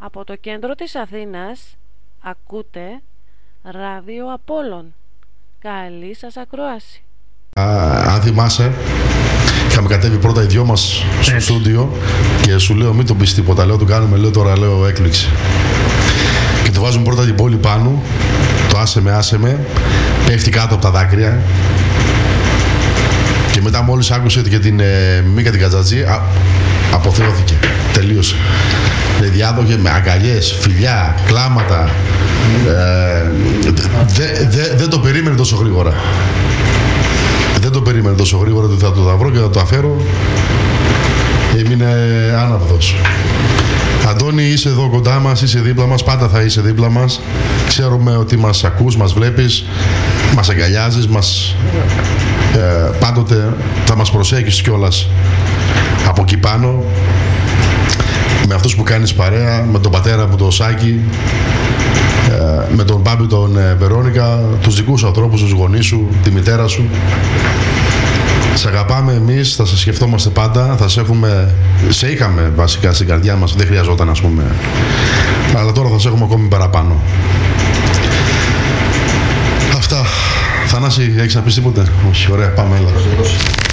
Από το κέντρο της Αθήνας ακούτε Ράδιο Απόλλων. Καλή σας ακρόαση. Αν θυμάσαι, είχαμε κατέβει πρώτα οι δυο μας στο στούντιο και σου λέω μην τον πεις τίποτα, λέω του κάνουμε, λέω τώρα λέω έκπληξη. Και του βάζουμε πρώτα την πόλη πάνω, το άσε με, πέφτει κάτω από τα δάκρυα. Και μετά μόλις άκουσε και την Μίκα την Κατζατζή, αποθεώθηκε, τελείωσε. Διάδοχε με αγκαλιές, φιλιά, κλάματα. Δεν το περίμενε τόσο γρήγορα. Δεν το περίμενε τόσο γρήγορα ότι θα το βρω και θα το αφέρω. Έμεινε άναυδος. Αντώνη, είσαι εδώ κοντά μας, είσαι δίπλα μας, πάντα θα είσαι δίπλα μας. Ξέρουμε ότι μας ακούς, μας βλέπεις, μας αγκαλιάζεις, πάντοτε θα μας προσέχεις κιόλας από εκεί πάνω. Με αυτούς που κάνεις παρέα, με τον πατέρα μου τον Σάκη, με τον Μπάμπη τον Βερόνικα, τους δικούς σου ανθρώπους, τους γονείς σου, τη μητέρα σου. Σε αγαπάμε εμείς, θα σε σκεφτόμαστε πάντα, σε είχαμε βασικά στην καρδιά μας, δεν χρειαζόταν ας πούμε, αλλά τώρα θα σε έχουμε ακόμη παραπάνω. Αυτά. Θανάση, έχεις να πεις τίποτε? Όχι, ωραία, πάμε, έλα.